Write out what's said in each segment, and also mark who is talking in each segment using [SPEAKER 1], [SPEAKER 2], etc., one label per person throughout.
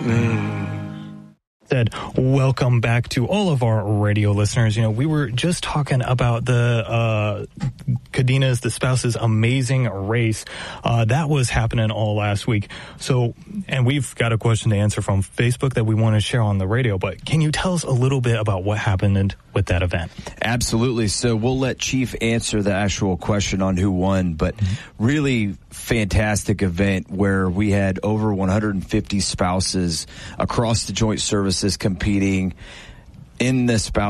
[SPEAKER 1] Said, welcome back to all of our radio listeners. You know, we were just talking about the Cadina's, the Spouse's Amazing Race. That was happening all last week. So, and we've got a question to answer from Facebook that we want to share on the radio, but can you tell us a little bit about what happened with that event?
[SPEAKER 2] Absolutely. So we'll let Chief answer the actual question on who won, but really fantastic event where we had over 150 spouses across the joint services competing in the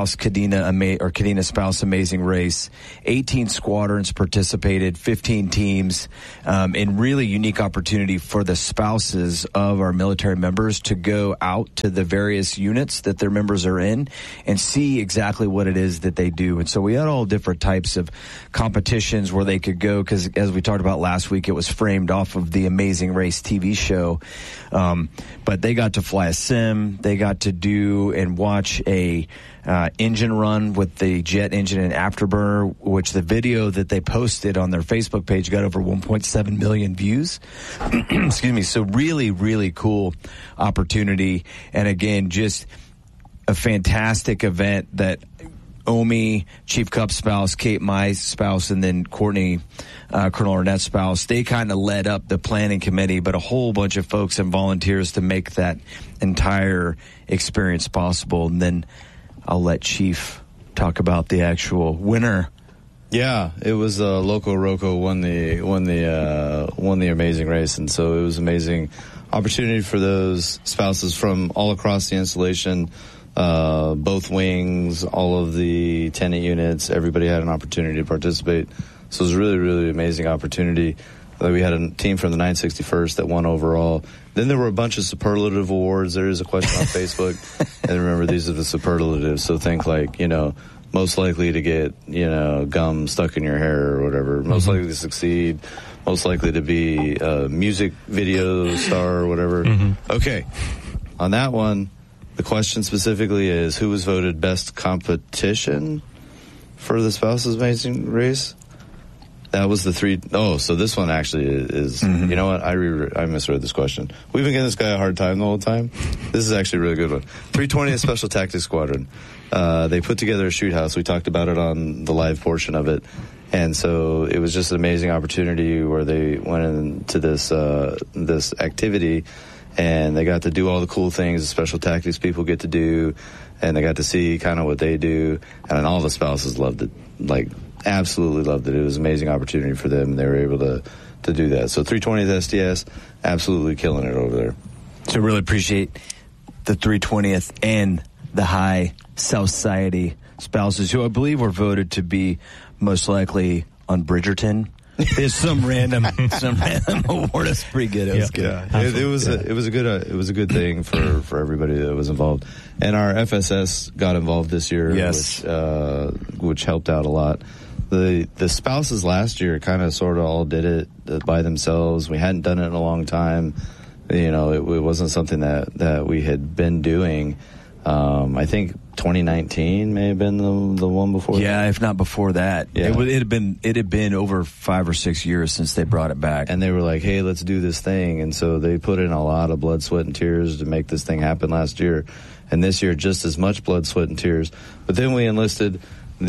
[SPEAKER 2] Cadina Spouse Amazing Race. 18 squadrons participated, 15 teams, and really unique opportunity for the spouses of our military members to go out to the various units that their members are in and see exactly what it is that they do. And so we had all different types of competitions where they could go, because as we talked about last week, it was framed off of the Amazing Race TV show. But they got to fly a sim, they got to do and watch a engine run with the jet engine and afterburner, which the video that they posted on their Facebook page got over 1.7 million views. Excuse me. So really, really cool opportunity. And again, just a fantastic event that Omi, Chief Cup's spouse, Kate, my spouse, and then Courtney, Colonel Arnett's spouse, they kind of led up the planning committee, but a whole bunch of folks and volunteers to make that entire experience possible. And then I'll let Chief talk about the actual winner.
[SPEAKER 3] Yeah, it was Loco Roco won the Amazing Race, and so it was amazing opportunity for those spouses from all across the installation. Both wings, all of the tenant units, everybody had an opportunity to participate. So it was a really, really amazing opportunity. We had a team from the 961st that won overall. Then there were a bunch of superlative awards. There is a question on Facebook. And remember, these are the superlatives. So think like, most likely to get, gum stuck in your hair or whatever. Most likely to succeed. Most likely to be a music video star or whatever. Okay. On that one, the question specifically is, who was voted best competition for the Spouse's Amazing Race? That was the three. Oh, so this one actually is, you know what? I misread this question. We've been giving this guy a hard time the whole time. This is actually a really good one. 320th Special Tactics Squadron. They put together a shoot house. We talked about it on the live portion of it. And so it was just an amazing opportunity where they went into this activity, and they got to do all the cool things the special tactics people get to do, and they got to see kind of what they do, and all the spouses loved it, absolutely loved it. It was an amazing opportunity for them, and they were able to do that. So 320th SDS, absolutely killing it over there.
[SPEAKER 2] So really appreciate the 320th and the High South Society spouses, who I believe were voted to be most likely on Bridgerton. There's some random award. That's pretty good. It was good.
[SPEAKER 3] Yeah. It was a good thing for everybody that was involved, and our FSS got involved this year,
[SPEAKER 2] yes,
[SPEAKER 3] which helped out a lot. The spouses last year kind of sort of all did it by themselves. We hadn't done it in a long time. It wasn't something that we had been doing. I think 2019 may have been the one before.
[SPEAKER 2] Yeah,
[SPEAKER 3] that.
[SPEAKER 2] If not before that.
[SPEAKER 3] Yeah.
[SPEAKER 2] It had been over 5 or 6 years since they brought it back.
[SPEAKER 3] And they were like, hey, let's do this thing. And so they put in a lot of blood, sweat, and tears to make this thing happen last year. And this year, just as much blood, sweat, and tears. But then we enlisted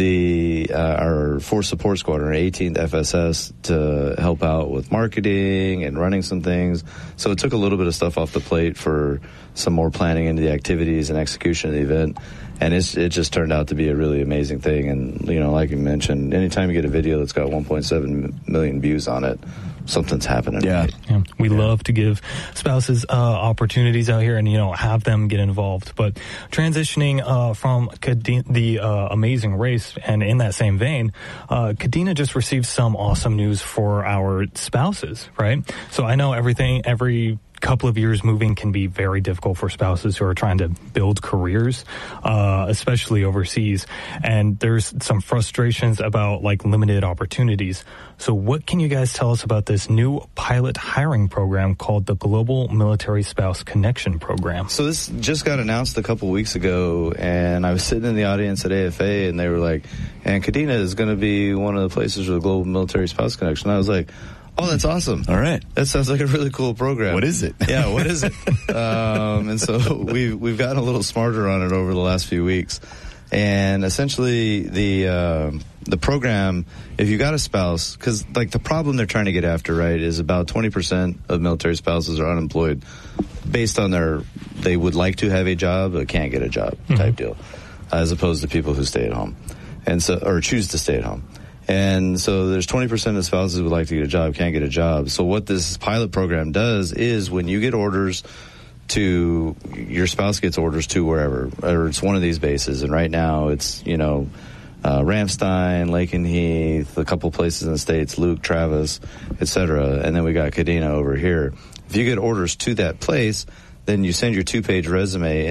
[SPEAKER 3] our Force Support Squadron, our 18th FSS, to help out with marketing and running some things. So it took a little bit of stuff off the plate for some more planning into the activities and execution of the event. And it just turned out to be a really amazing thing. And, like you mentioned, anytime you get a video that's got 1.7 million views on it, something's happening.
[SPEAKER 1] Yeah. We love to give spouses opportunities out here and, have them get involved. But transitioning from the Amazing Race, and in that same vein, Cadina just received some awesome news for our spouses, right? So I know every couple of years moving can be very difficult for spouses who are trying to build careers, especially overseas. And there's some frustrations about limited opportunities. So what can you guys tell us about this new pilot hiring program called the Global Military Spouse Connection Program?
[SPEAKER 3] So this just got announced a couple weeks ago, and I was sitting in the audience at AFA, and they were like, and Cadina is going to be one of the places for the Global Military Spouse Connection. I was like, Oh, that's awesome.
[SPEAKER 2] All right.
[SPEAKER 3] That sounds like a really cool program.
[SPEAKER 2] What is it?
[SPEAKER 3] Yeah, what is it? And so we've gotten a little smarter on it over the last few weeks. And essentially the program, if you got a spouse, because like the problem they're trying to get after, right, is about 20% of military spouses are unemployed based on they would like to have a job but can't get a job type deal, as opposed to people who stay at home or choose to stay at home. And so there's 20% of spouses who would like to get a job, can't get a job. So what this pilot program does is when you get orders your spouse gets orders to wherever, or it's one of these bases. And right now it's, Ramstein, Laken Heath, a couple places in the States, Luke, Travis, etc. And then we got Kadena over here. If you get orders to that place, then you send your 2-page resume